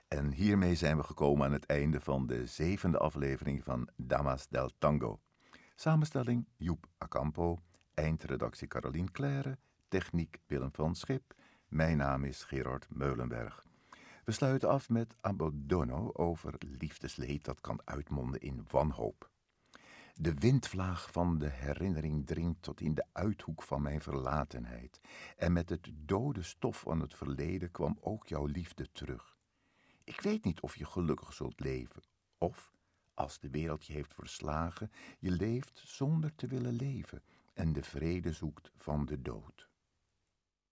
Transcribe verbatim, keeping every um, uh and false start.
En hiermee zijn we gekomen aan het einde van de zevende aflevering van Damas del Tango. Samenstelling Joep Acampo, eindredactie Carolien Claire, techniek Willem van Schip. Mijn naam is Gerard Meulenberg. We sluiten af met Abbandono over liefdesleed dat kan uitmonden in wanhoop. De windvlaag van de herinnering dringt tot in de uithoek van mijn verlatenheid. En met het dode stof van het verleden kwam ook jouw liefde terug. Ik weet niet of je gelukkig zult leven, of, als de wereld je heeft verslagen, je leeft zonder te willen leven en de vrede zoekt van de dood.